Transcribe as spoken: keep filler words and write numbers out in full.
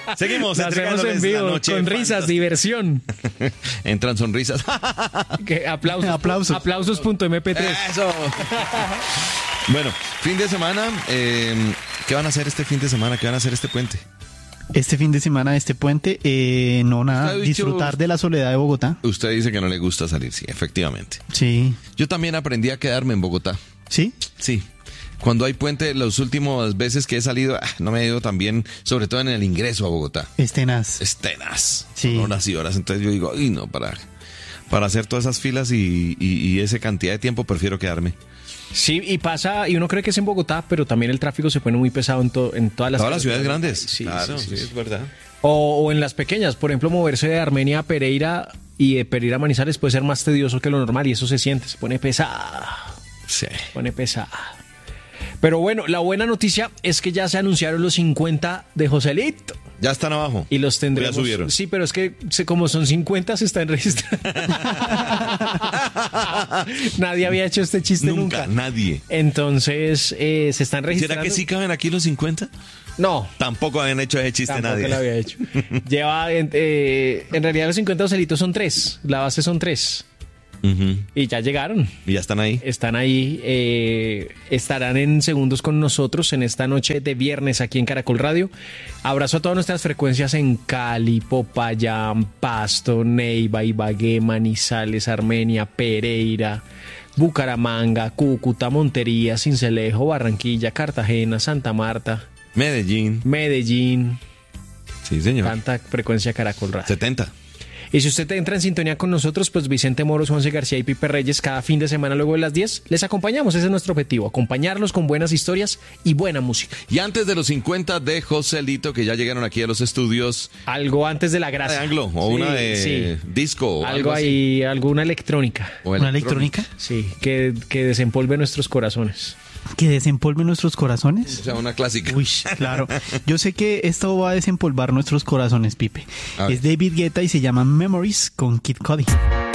Seguimos Lo hacemos en entregándoles vivo, la noche con risas, fantástica. diversión. Entran sonrisas. Que aplausos. Aplausos. Aplausos punto eme pe tres. Eso. Bueno, fin de semana. eh, ¿Qué van a hacer este fin de semana? ¿Qué van a hacer este puente? Este fin de semana, este puente, eh, no nada, Usted ha dicho- disfrutar de la soledad de Bogotá. Usted dice que no le gusta salir, sí, efectivamente. Sí. Yo también aprendí a quedarme en Bogotá. ¿Sí? Sí. Cuando hay puente, las últimas veces que he salido, ah, no me he ido tan bien, sobre todo en el ingreso a Bogotá. Es tenaz. Es tenaz. Sí. Son horas y horas. Entonces yo digo, ay, no, para, para hacer todas esas filas y, y, y esa cantidad de tiempo prefiero quedarme. Sí, y pasa, y uno cree que es en Bogotá, pero también el tráfico se pone muy pesado en, to- en todas las Todas las ciudades grandes. Sí, claro, sí, sí, sí. es verdad. O, o en las pequeñas, por ejemplo, moverse de Armenia a Pereira y de Pereira a Manizales puede ser más tedioso que lo normal y eso se siente, se pone pesada, Sí. se pone pesada. Pero bueno, la buena noticia es que ya se anunciaron los cincuenta de Joselito. Ya están abajo. Y los tendremos. Ya subieron. Sí, pero es que se- como son cincuenta se están registrando. Nadie había hecho este chiste nunca. Nunca, nadie. Entonces, eh, se están registrando. ¿Será que sí caben aquí los cincuenta? No. Tampoco habían hecho ese chiste Tampoco nadie. lo había hecho. Lleva, en, eh, en realidad los cincuenta Joselitos son tres. La base son tres. Ujú. Y ya llegaron. Y ya están ahí. Están ahí, eh, estarán en segundos con nosotros en esta noche de viernes aquí en Caracol Radio. Abrazo a todas nuestras frecuencias en Cali, Popayán, Pasto, Neiva, Ibagué, Manizales, Armenia, Pereira, Bucaramanga, Cúcuta, Montería, Sincelejo, Barranquilla, Cartagena, Santa Marta, Medellín. Medellín, Sí, señor. tanta frecuencia Caracol Radio. setenta. Y si usted entra en sintonía con nosotros, pues Vicente Moros, Juanse García y Pipe Reyes, cada fin de semana luego de las diez, les acompañamos. Ese es nuestro objetivo, acompañarlos con buenas historias y buena música. Y antes de los cincuenta de Joselito, que ya llegaron aquí a los estudios, Algo antes de la una gracia. de anglo o Sí, una de sí. disco. O Algo así. ahí, alguna electrónica. O ¿Una electrónica? Sí, que, que desempolve nuestros corazones. ¿Que desempolve nuestros corazones? O sea, una clásica. Uy, claro. Yo sé que esto va a desempolvar nuestros corazones, Pipe. A ver. Es David Guetta y se llama Memories con Kid Cudi.